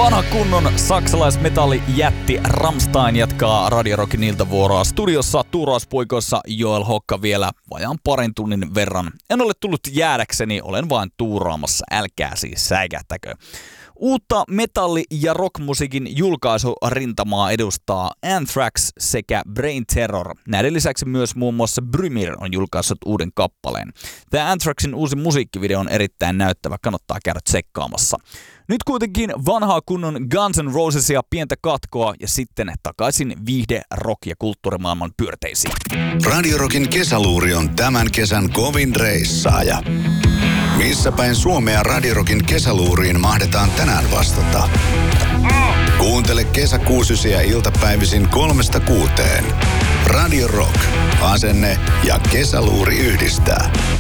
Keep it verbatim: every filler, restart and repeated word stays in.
Vanha kunnon saksalaismetallijätti Rammstein jatkaa Radio Rockin iltavuoroa studiossa tuurauspuikoissa Joel Hokka vielä vajaan parin tunnin verran. En ole tullut jäädäkseni, olen vain tuuraamassa, älkää siis säikähtäkö. Uutta metalli- ja rockmusiikin julkaisurintamaa edustaa Anthrax sekä Brain Terror. Näiden lisäksi myös muun muassa Brymir on julkaissut uuden kappaleen. Tämä Anthraxin uusi musiikkivideo on erittäin näyttävä, kannattaa käydä tsekkaamassa. Nyt kuitenkin vanhaa kunnon Guns N' Rosesia, pientä katkoa ja sitten takaisin viihde, rock ja kulttuurimaailman pyörteisiin. Radio Rockin kesäluuri on tämän kesän kovin reissaaja. Missä päin Suomea Radio Rockin kesäluuriin mahdetaan tänään vastata? Kuuntele kesäkuusysiä iltapäivisin kolmesta kuuteen. Radio Rock, asenne ja kesäluuri yhdistää.